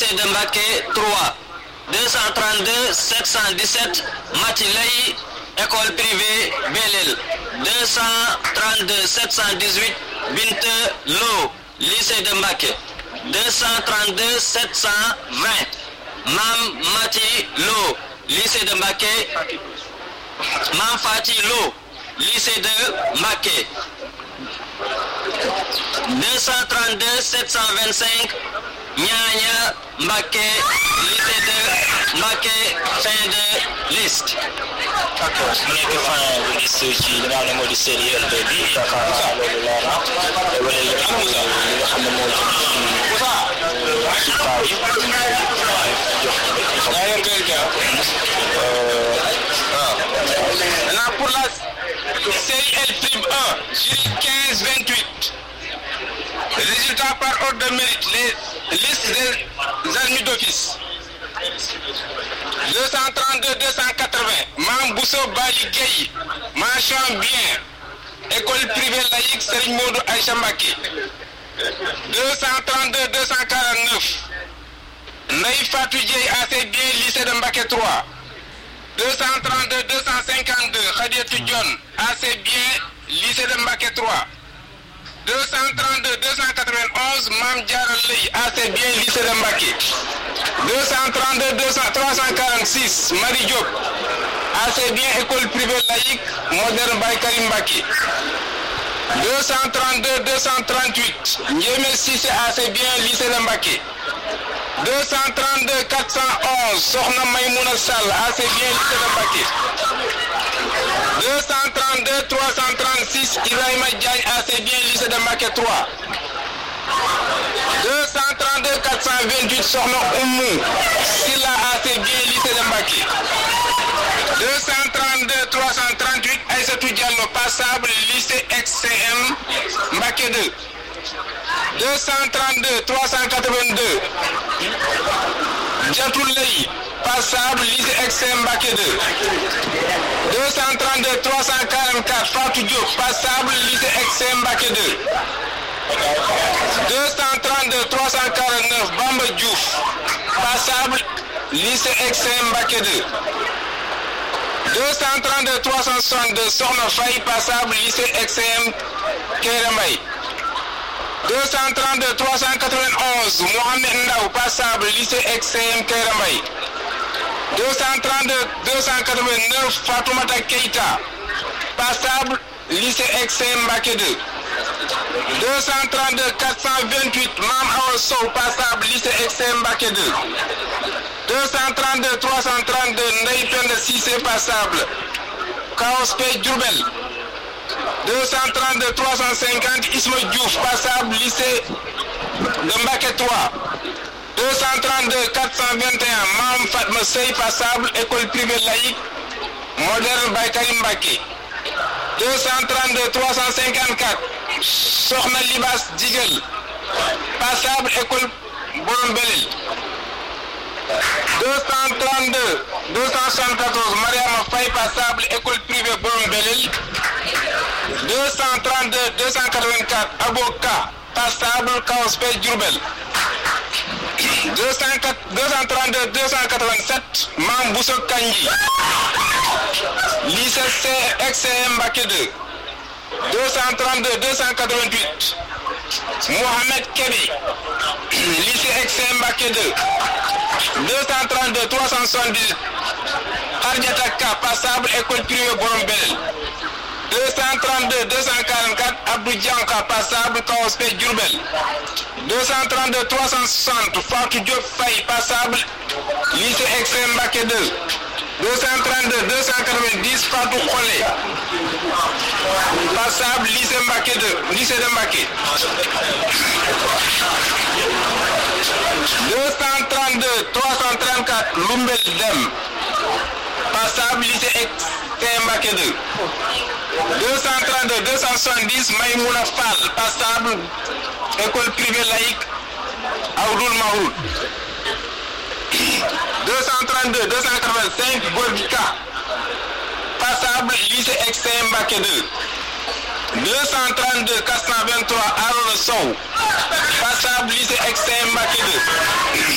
lycée de Mbacké 3. 232 717 Matilay, école privée Belel. 232 718 Binte Lo, lycée de Mbacké. 232 720 Mam Mati Lo, lycée de Mbacké. Mam Fati Lo, lycée de Mbacké. 232 725 Nyanya Mbacké, lycée de Mbacké, fin de liste. D'accord, mu nekk fin de liste ci li nga xam ne moo di série LB bi yaakaar naa loolu leer na wala li nga xam ne moo ci résultat yi Maintenant pour la série L prime 1, jury 15-28. Résultat par ordre de mérite, les listes des admis d'office. 232 280 Mam Bousso Bali Gueye, mention bien, école privée laïque Serigne Modou Aïcha Mbacké. 232 249 Naïf Fatou Dieye, assez bien, lycée de Mbacké 3. 232 252 Khadiatou Dione, assez bien, lycée de Mbacké 3. 232 291 Mam Diara Leye, assez bien, lycée de Mbacké. 232 346 Marie Diop, assez bien, école privée laïque moderne Baye Karim Mbacké. 232 238 Ndiémé Cissé, assez bien, lycée de Mbacké. 232 411 Sokhna Maïmouna Sall, assez bien, lycée de Mbacké. 232 336 Ibrahima Diagne, assez bien, lycée de Mbacké 3. 232 428 Sokhna Oumou Silla, assez bien, lycée de Mbacké. 232 338 Aïssatou Diallo, passable, lycée XCM Mbacké 2. 232 382 Diatou Leye, passable, lycée XCM Mbacké 2. 232 344 Fatou Diop, passable, lycée XCM Mbacké 2. 232 349 Bamba Diouf, passable, lycée XCM Mbacké 2. 232 362 Sokhna Faye, passable, lycée XCM Kairé Mbaye. 232 391 Mohamed Ndaw, passable, lycée XCM Kairé Mbaye. 232 289 Fatoumata Keita, passable, lycée XCM Mbacké 2. 232 428 Mam Awa Sow, passable, lycée XCM Mbacké 2. 232 332 Ndeye Penda Cissé, passable, Kaos P Diourbel. 232 350 Isma Diouf, passable, lycée de Mbacké 3. 232 421 Mam Fatma Sey, passable, école privée laïque moderne Baye Karim Mbacké. 232 354 Sokhna Libas Digel, passable, école Borom Belel. 232 274 Mariama Faye, passable, école privée Borom Belel. 232 284 Aboka, passable, Kaos P Diourbel. 232 287 Mam Bousso Kandji, lycée XCM Mbacké 2. 232 288 Mohamed Kébé, lycée XCM Mbacké 2. 232 378 Hardiata Ka, passable, école privée Borom Belel. 232 244 Abdou Dianka, passable, Kaos P Diourbel. 232 360 Fatou Diop Faye, passable, lycée XCM Mbacké 2. 232 290 Fatou Kholé, passable, lycée Mbacké 2, lycée de Mbacké. 232 334 Lumbel Dem, passable, lycée XCM Mbacké 2. 232 270 Maïmouna Fall, passable, école privée laïque Aoudoul Mahoud. 232 285 Gorgika, passable, lycée XCM Mbacké 2. 232 423 Arona Sow, passable, lycée XCM Mbacké 2.